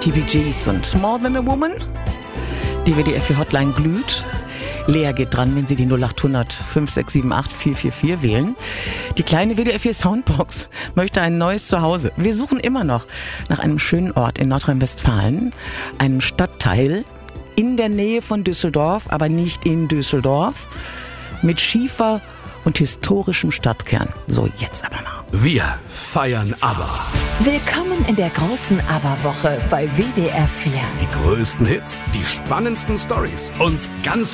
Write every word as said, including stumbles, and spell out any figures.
Die Bee Gees und More Than a Woman. Die W D R vier Hotline glüht. Lea geht dran, wenn Sie die null acht hundert fünf sechs sieben acht vier vier vier wählen. Die kleine W D R vier Soundbox möchte ein neues Zuhause. Wir suchen immer noch nach einem schönen Ort in Nordrhein-Westfalen, einem Stadtteil in der Nähe von Düsseldorf, aber nicht in Düsseldorf, mit Schiefer und historischem Stadtkern. So, jetzt aber mal. Wir feiern ABBA. Willkommen in der großen ABBA-Woche bei W D R vier. Die größten Hits, die spannendsten Stories und ganz